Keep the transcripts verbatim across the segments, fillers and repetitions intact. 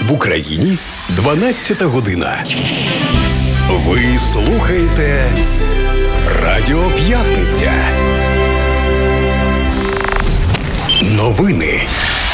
В Україні дванадцята година. Ви слухаєте Радіо П'ятниця. Новини.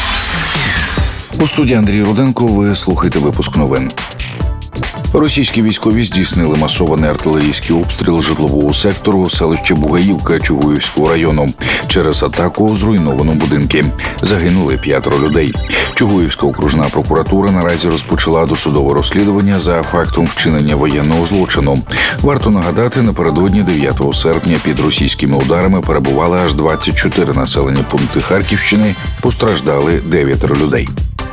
У студії Андрій Руденко. Ви слухаєте випуск новин. Російські військові здійснили масований артилерійський обстріл житлового сектору селища Бугаївка Чугуївського району. Через атаку зруйновано будинки. Загинули п'ятеро людей. Чугуївська окружна прокуратура наразі розпочала досудове розслідування за фактом вчинення воєнного злочину. Варто нагадати, напередодні дев'ятого серпня під російськими ударами перебували аж двадцять чотири населені пункти Харківщини. Постраждали дев'ятеро людей.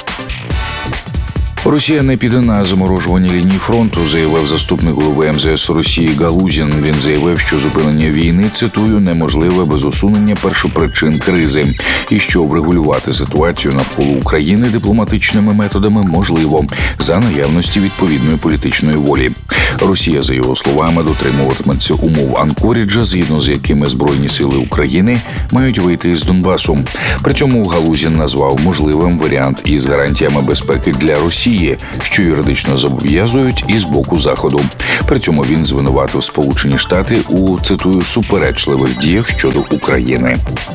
Росія не піде на заморожування лінії фронту, заявив заступник голови ем зе ес Росії Галузін. Він заявив, що зупинення війни, цитую, неможливе без усунення першопричин кризи, і що врегулювати ситуацію навколо України дипломатичними методами можливо, за наявності відповідної політичної волі. Росія, за його словами, дотримуватиметься умов Анкоріджа, згідно з якими Збройні сили України мають вийти із Донбасу. При цьому Галузін назвав можливим варіант із гарантіями безпеки для Росії, що юридично зобов'язують і з боку Заходу. При цьому він звинуватив Сполучені Штати у, цитую, суперечливих діях щодо України.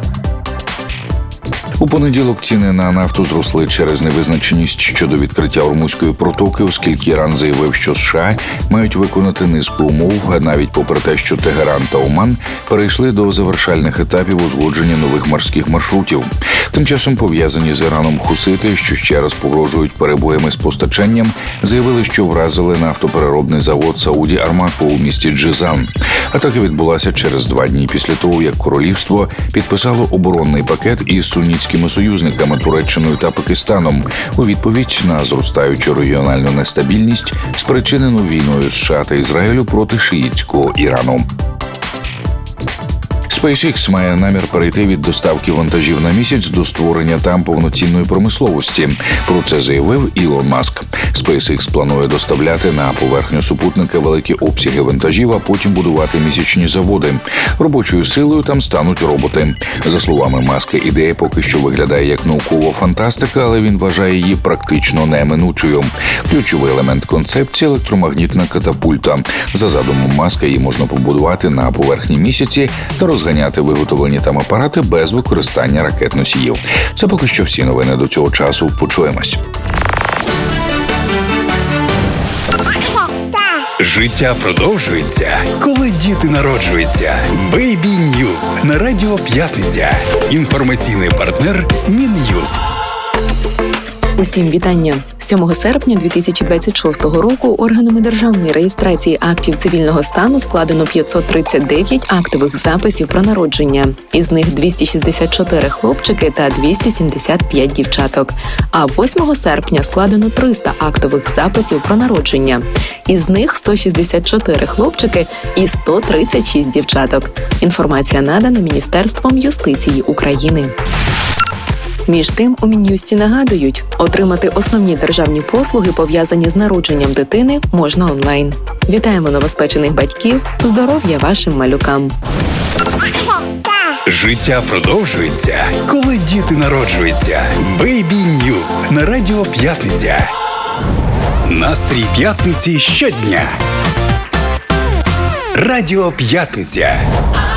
У понеділок ціни на нафту зросли через невизначеність щодо відкриття Ормузької протоки, оскільки Іран заявив, що США мають виконати низку умов, навіть попри те, що Тегеран та Оман перейшли до завершальних етапів узгодження нових морських маршрутів. Тим часом пов'язані з Іраном хусити, що ще раз погрожують перебоями з постачанням, заявили, що вразили нафтопереробний завод Сауді Армако у місті Джизан. Атака відбулася через два дні після того, як королівство підписало оборонний пакет із сунітськими союзниками Туреччиною та Пакистаном у відповідь на зростаючу регіональну нестабільність, спричинену війною США та Ізраїлю проти шиїтського Ірану. SpaceX має намір перейти від доставки вантажів на місяць до створення там повноцінної промисловості. Про це заявив Ілон Маск. SpaceX планує доставляти на поверхню супутника великі обсяги вантажів, а потім будувати місячні заводи. Робочою силою там стануть роботи. За словами Маска, ідея поки що виглядає як наукова фантастика, але він вважає її практично неминучою. Ключовий елемент концепції – електромагнітна катапульта. За задумом Маска, її можна побудувати на поверхні місяці та розганяти виготовлені там апарати без використання ракет-носіїв. Це поки що всі новини до цього часу. Почуємось. Життя продовжується, коли діти народжуються. Бейбі Ньюз на Радіо П'ятниця. Інформаційний партнер Мін'юст. Усім вітання! сьомого серпня дві тисячі двадцять шостого року органами державної реєстрації актів цивільного стану складено п'ятсот тридцять дев'ять актових записів про народження. Із них двісті шістдесят чотири хлопчики та двісті сімдесят п'ять дівчаток. А восьмого серпня складено триста актових записів про народження. Із них сто шістдесят чотири хлопчики і сто тридцять шість дівчаток. Інформація надана Міністерством юстиції України. Між тим, у Мін'юсті нагадують, отримати основні державні послуги, пов'язані з народженням дитини, можна онлайн. Вітаємо новоспечених батьків, здоров'я вашим малюкам. Життя продовжується, коли діти народжуються. Бейбі Ньюз на Радіо П'ятниця. Настрій п'ятниці щодня. Радіо П'ятниця.